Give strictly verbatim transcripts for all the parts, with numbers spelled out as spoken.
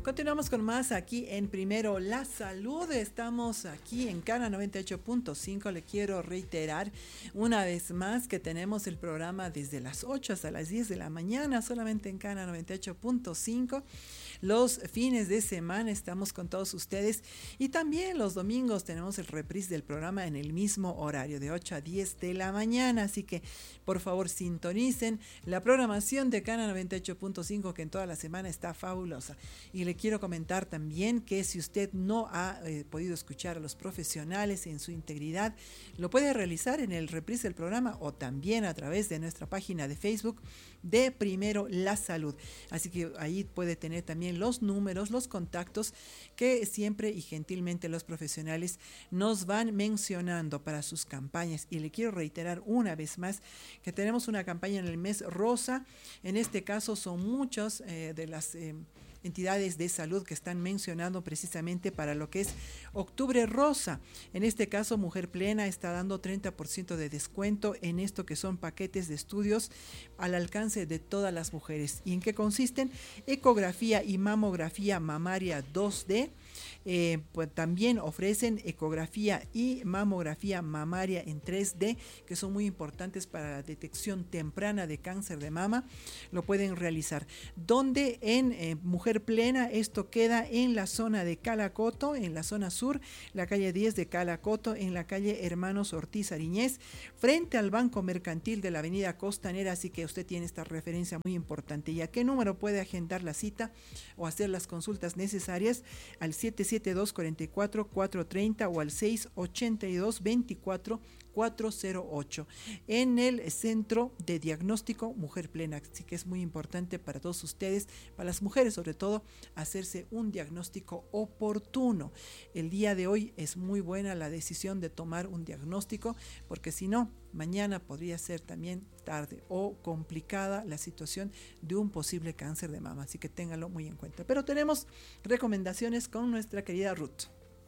Continuamos con más aquí en Primero la Salud. Estamos aquí en Cana noventa y ocho punto cinco. Le quiero reiterar una vez más que tenemos el programa desde las ocho hasta las diez de la mañana, solamente en Cana noventa y ocho punto cinco. Los fines de semana estamos con todos ustedes y también los domingos tenemos el reprise del programa en el mismo horario de ocho a diez de la mañana. Así que por favor sintonicen la programación de Cana noventa y ocho punto cinco, que en toda la semana está fabulosa. Y le quiero comentar también que si usted no ha eh, podido escuchar a los profesionales en su integridad, lo puede realizar en el reprise del programa o también a través de nuestra página de Facebook de Primero la Salud. Así que ahí puede tener también los números, los contactos que siempre y gentilmente los profesionales nos van mencionando para sus campañas. Y le quiero reiterar una vez más que tenemos una campaña en el mes rosa. En este caso son muchas eh, de las eh, entidades de salud que están mencionando precisamente para lo que es Octubre Rosa. En este caso, Mujer Plena está dando treinta por ciento de descuento en esto que son paquetes de estudios al alcance de todas las mujeres. ¿Y en qué consisten? Ecografía y mamografía mamaria dos D. Eh, pues también ofrecen ecografía y mamografía mamaria en tres D, que son muy importantes para la detección temprana de cáncer de mama. Lo pueden realizar. Donde en eh, Mujer Plena, esto queda en la zona de Calacoto, en la zona sur, la calle diez de Calacoto, en la calle Hermanos Ortiz Ariñez, frente al Banco Mercantil de la Avenida Costanera. Así que usted tiene esta referencia muy importante. ¿Y a qué número puede agendar la cita o hacer las consultas necesarias? Al siete siete dos, cuatro cuatro, cuatro tres cero o al seis ocho dos, veinticuatro, cuatro cero ocho en el Centro de Diagnóstico Mujer Plena. Así que es muy importante para todos ustedes, para las mujeres sobre todo, hacerse un diagnóstico oportuno. El día de hoy es muy buena la decisión de tomar un diagnóstico, porque si no, mañana podría ser también tarde o complicada la situación de un posible cáncer de mama. Así que téngalo muy en cuenta. Pero tenemos recomendaciones con nuestra querida Ruth.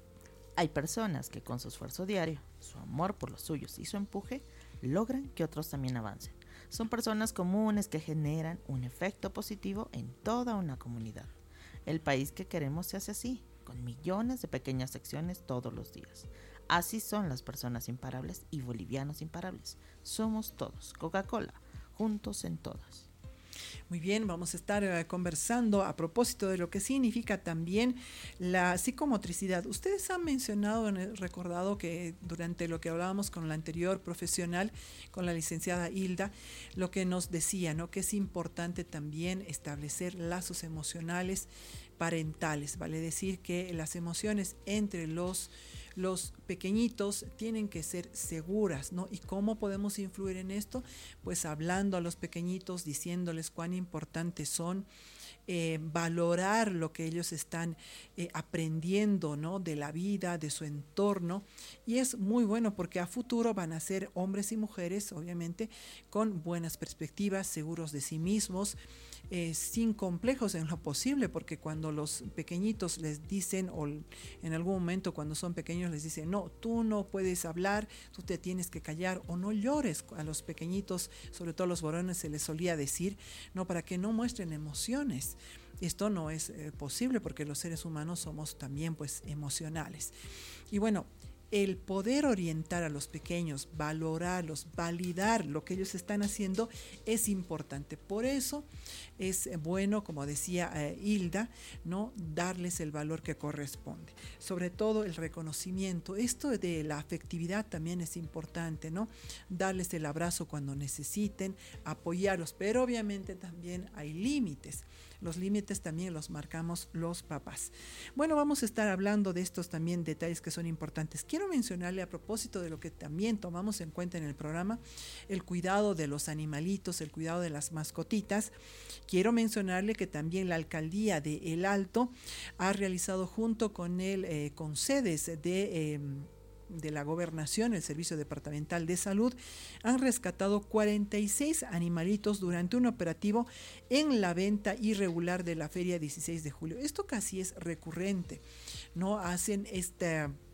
Hay personas que con su esfuerzo diario, su amor por los suyos y su empuje logran que otros también avancen. Son personas comunes que generan un efecto positivo en toda una comunidad. El país que queremos se hace así, con millones de pequeñas acciones todos los días. Así son las personas imparables y bolivianos imparables. Somos todos Coca-Cola, juntos en todas. Muy bien, vamos a estar uh, conversando a propósito de lo que significa también la psicomotricidad. Ustedes han mencionado, recordado que durante lo que hablábamos con la anterior profesional, con la licenciada Hilda, lo que nos decía, ¿no? Que es importante también establecer lazos emocionales parentales, vale decir que las emociones entre los Los pequeñitos tienen que ser seguras, ¿no? ¿Y cómo podemos influir en esto? Pues hablando a los pequeñitos, diciéndoles cuán importantes son, eh, valorar lo que ellos están eh, aprendiendo, ¿no? De la vida, de su entorno. Y es muy bueno porque a futuro van a ser hombres y mujeres, obviamente, con buenas perspectivas, seguros de sí mismos, Eh, sin complejos en lo posible, porque cuando los pequeñitos les dicen, o en algún momento cuando son pequeños les dicen, no, tú no puedes hablar, tú te tienes que callar o no llores, a los pequeñitos, sobre todo a los varones, se les solía decir, no, para que no muestren emociones. Esto no es eh, posible porque los seres humanos somos también pues emocionales. Y bueno, el poder orientar a los pequeños, valorarlos, validar lo que ellos están haciendo es importante. Por eso es bueno, como decía eh, Hilda, ¿no? Darles el valor que corresponde. Sobre todo el reconocimiento. Esto de la afectividad también es importante, ¿no? Darles el abrazo cuando necesiten, apoyarlos, pero obviamente también hay límites. Los límites también los marcamos los papás. Bueno, vamos a estar hablando de estos también detalles que son importantes. Quiero mencionarle a propósito de lo que también tomamos en cuenta en el programa, el cuidado de los animalitos, el cuidado de las mascotitas. Quiero mencionarle que también la alcaldía de El Alto ha realizado junto con el, eh, con sedes de... Eh, de la gobernación, el Servicio Departamental de Salud, han rescatado cuarenta y seis animalitos durante un operativo en la venta irregular de la feria dieciséis de julio. Esto casi es recurrente, ¿no? Hacen esta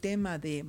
tema de...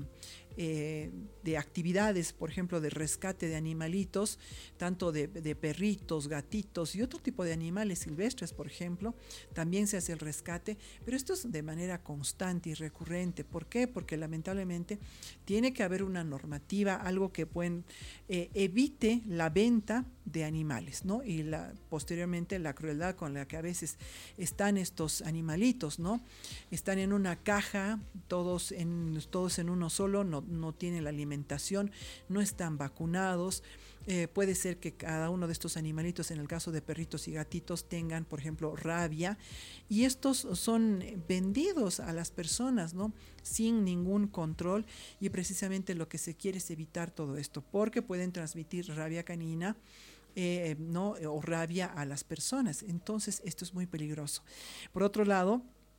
Eh, de actividades, por ejemplo, de rescate de animalitos, tanto de, de perritos, gatitos y otro tipo de animales silvestres, por ejemplo, también se hace el rescate, pero esto es de manera constante y recurrente. ¿Por qué? Porque lamentablemente tiene que haber una normativa, algo que pueden, eh, evite la venta de animales, ¿no? Y la, posteriormente la crueldad con la que a veces están estos animalitos, ¿no? Están en una caja, todos en, todos en uno solo, no, no tienen la alimentación, no están vacunados. Eh, puede ser que cada uno de estos animalitos, en el caso de perritos y gatitos, tengan, por ejemplo, rabia, y estos son vendidos a las personas, ¿no? Sin ningún control, y precisamente lo que se quiere es evitar todo esto, porque pueden transmitir rabia canina, eh, ¿no? O rabia a las personas. Entonces, esto es muy peligroso. Por otro lado,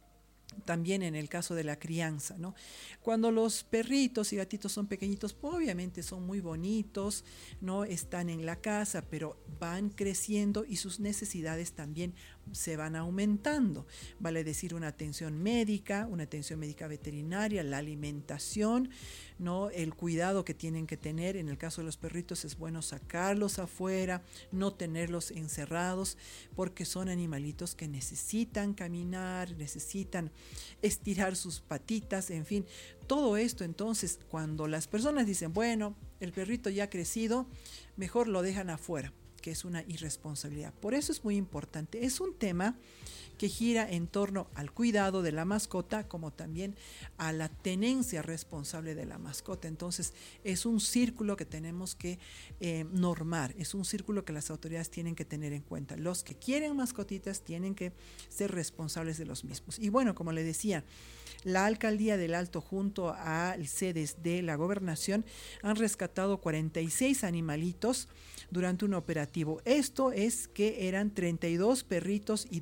también en el caso de la crianza, ¿no? Cuando los perritos y gatitos son pequeñitos, obviamente son muy bonitos, ¿no? Están en la casa, pero van creciendo y sus necesidades también se van aumentando. Vale decir, una atención médica, una atención médica veterinaria, la alimentación, ¿no? El cuidado que tienen que tener. En el caso de los perritos es bueno sacarlos afuera, no tenerlos encerrados, porque son animalitos que necesitan caminar, necesitan estirar sus patitas, en fin, todo esto. Entonces, cuando las personas dicen, bueno, el perrito ya ha crecido, mejor lo dejan afuera, que es una irresponsabilidad. Por eso es muy importante. Es un tema que gira en torno al cuidado de la mascota, como también a la tenencia responsable de la mascota. Entonces, es un círculo que tenemos que eh, normar, es un círculo que las autoridades tienen que tener en cuenta. Los que quieren mascotitas tienen que ser responsables de los mismos. Y bueno, como le decía, la Alcaldía del Alto junto a sedes de la Gobernación han rescatado cuarenta y seis animalitos durante un operativo. Esto es que eran treinta y dos perritos y